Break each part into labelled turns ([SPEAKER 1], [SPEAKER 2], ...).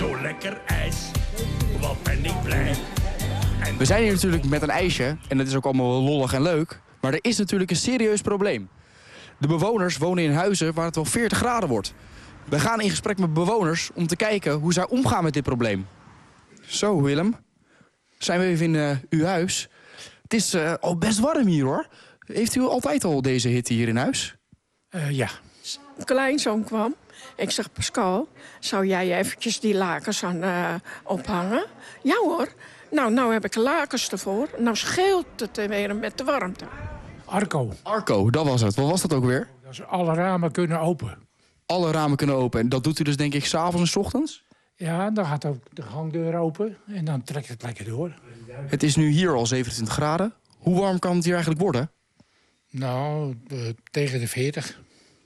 [SPEAKER 1] Zo lekker ijs, wat ben ik blij.
[SPEAKER 2] We zijn hier natuurlijk met een ijsje en dat is ook allemaal wel lollig en leuk. Maar er is natuurlijk een serieus probleem. De bewoners wonen in huizen waar het wel 40 graden wordt. We gaan in gesprek met bewoners om te kijken hoe zij omgaan met dit probleem. Zo, Willem. Zijn we even in uw huis. Het is al best warm hier, hoor. Heeft u altijd al deze hitte hier in huis?
[SPEAKER 3] Ja.
[SPEAKER 4] Een kleinzoon kwam. Ik zeg, Pascal, zou jij eventjes die lakens aan ophangen? Ja hoor. Nou heb ik lakens ervoor. Nou scheelt het weer met de warmte.
[SPEAKER 3] Arco,
[SPEAKER 2] dat was het. Wat was dat ook weer?
[SPEAKER 3] Dat is alle ramen kunnen open.
[SPEAKER 2] Alle ramen kunnen open. En dat doet u dus denk ik 's avonds en 's ochtends?
[SPEAKER 3] Ja, dan gaat ook de gangdeur open en dan trekt het lekker door.
[SPEAKER 2] Het is nu hier al 27 graden. Hoe warm kan het hier eigenlijk worden?
[SPEAKER 3] Nou, tegen de 40.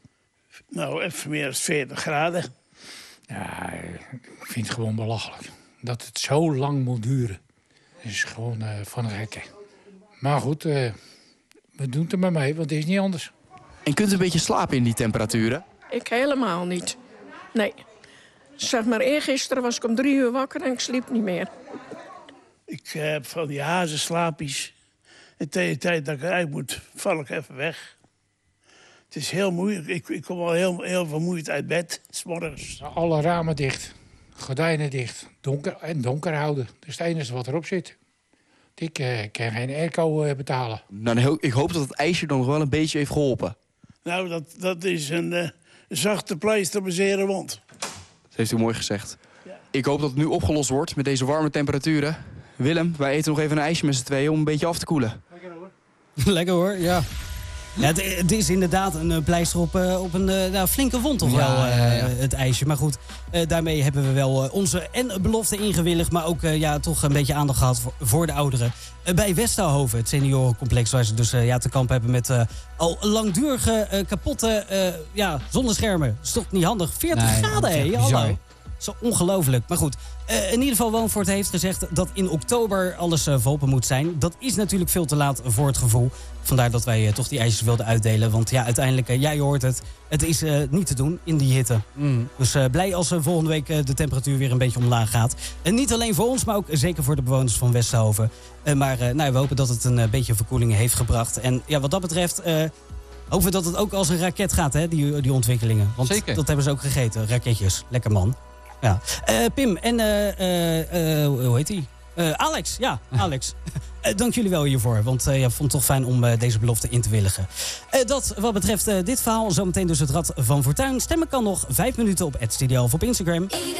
[SPEAKER 5] Nou, even meer dan 40 graden.
[SPEAKER 3] Ja, ik vind het gewoon belachelijk. Dat het zo lang moet duren. Dat is gewoon van een gekke. Maar goed, we doen het er maar mee, want het is niet anders.
[SPEAKER 2] En kunt u een beetje slapen in die temperaturen?
[SPEAKER 4] Ik helemaal niet. Nee. Zeg maar, eergisteren was ik om 3 uur wakker en ik sliep niet meer.
[SPEAKER 5] Ik heb van die hazenslaapjes. En tegen de tijd dat ik eruit moet, val ik even weg. Het is heel moeilijk. Ik kom al heel vermoeid uit bed, 's morgens.
[SPEAKER 3] Alle ramen dicht, gordijnen dicht, donker houden. Dat is het enige wat erop zit. Ik kan geen airco betalen.
[SPEAKER 2] Nou, ik hoop dat het ijsje dan nog wel een beetje heeft geholpen.
[SPEAKER 5] Nou, dat is een zachte pleister op een zere wond.
[SPEAKER 2] Dat heeft u mooi gezegd.
[SPEAKER 5] Ja.
[SPEAKER 2] Ik hoop dat het nu opgelost wordt met deze warme temperaturen. Willem, wij eten nog even een ijsje met z'n tweeën om een beetje af te koelen.
[SPEAKER 6] Lekker hoor, ja. Ja, het is inderdaad een pleister op een flinke wond toch wel, het ijsje. Maar goed, daarmee hebben we wel onze belofte ingewilligd... maar ook toch een beetje aandacht gehad voor de ouderen. Bij Westerhoven, het seniorencomplex... waar ze dus te kampen hebben met al langdurige kapotte zonneschermen. Dat is toch niet handig? 40 graden, hé? Hallo. Zo ongelooflijk. Maar goed, in ieder geval Woonvoort heeft gezegd dat in oktober alles verholpen moet zijn. Dat is natuurlijk veel te laat voor het gevoel. Vandaar dat wij toch die ijsjes wilden uitdelen. Want ja, uiteindelijk, jij hoort het, het is niet te doen in die hitte. Dus blij als volgende week de temperatuur weer een beetje omlaag gaat. En niet alleen voor ons, maar ook zeker voor de bewoners van Westerhoven. Maar we hopen dat het een beetje verkoeling heeft gebracht. En ja, wat dat betreft... hopen we dat het ook als een raket gaat, hè, die ontwikkelingen. Want
[SPEAKER 7] zeker.
[SPEAKER 6] Dat hebben ze ook gegeten, raketjes. Lekker man. Ja. Pim en hoe heet hij? Alex, ja, Alex. Dank jullie wel hiervoor, want ik vond het toch fijn om deze belofte in te willigen. Dat wat betreft dit verhaal, zometeen dus het Rad van Fortuin. Stemmen kan nog 5 minuten op @studio of op Instagram.